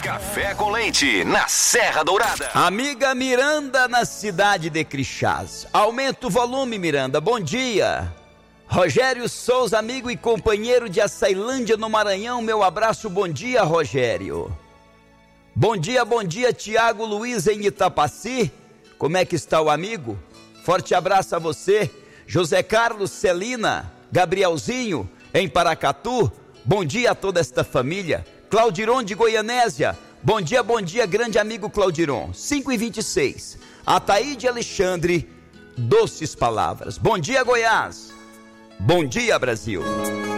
Café com Leite, na Serra Dourada. Amiga Miranda, na cidade de Crixás. Aumenta o volume, Miranda. Bom dia. Rogério Souza, amigo e companheiro de Açailândia, no Maranhão. Meu abraço, bom dia, Rogério. Bom dia, Tiago Luiz, em Itapaci. Como é que está o amigo? Forte abraço a você. José Carlos, Celina, Gabrielzinho, em Paracatu. Bom dia a toda esta família. Claudiron de Goianésia. Bom dia, grande amigo Claudiron. 5h26. Ataíde Alexandre, doces palavras. Bom dia, Goiás. Bom dia, Brasil.